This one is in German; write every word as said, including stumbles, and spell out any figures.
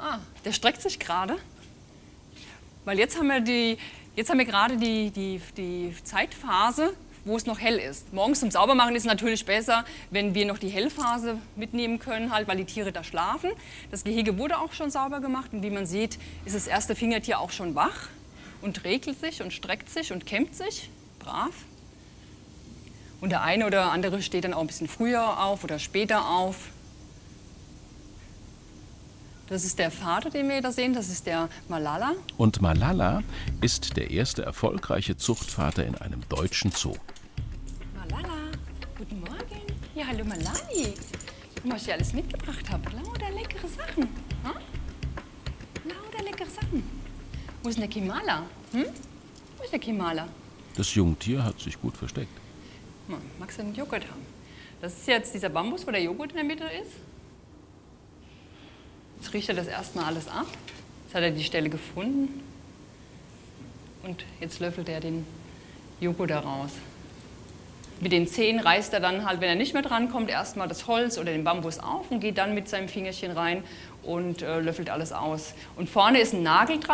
Ah, der streckt sich gerade. Weil jetzt haben wir, die, jetzt haben wir gerade die, die, die Zeitphase, wo es noch hell ist. Morgens zum Saubermachen ist es natürlich besser, wenn wir noch die Hellphase mitnehmen können, halt, weil die Tiere da schlafen. Das Gehege wurde auch schon sauber gemacht und wie man sieht, ist das erste Fingertier auch schon wach und regelt sich und streckt sich und kämmt sich. Brav. Und der eine oder andere steht dann auch ein bisschen früher auf oder später auf. Das ist der Vater, den wir da sehen, das ist der Malala. Und Malala ist der erste erfolgreiche Zuchtvater in einem deutschen Zoo. Malala, guten Morgen. Ja, hallo Malali. Guck mal, was ich alles mitgebracht habe. Lauter leckere Sachen. Hm? Lauter leckere Sachen. Wo ist denn der Kimala? Hm? Wo ist der Kimala? Das Jungtier hat sich gut versteckt. Magst du einen Joghurt haben? Das ist jetzt dieser Bambus, wo der Joghurt in der Mitte ist. Jetzt riecht er das erstmal alles ab. Jetzt hat er die Stelle gefunden. Und jetzt löffelt er den Joghurt da raus. Mit den Zähnen reißt er dann halt, wenn er nicht mehr drankommt, erstmal das Holz oder den Bambus auf und geht dann mit seinem Fingerchen rein und äh, löffelt alles aus. Und vorne ist ein Nagel dran.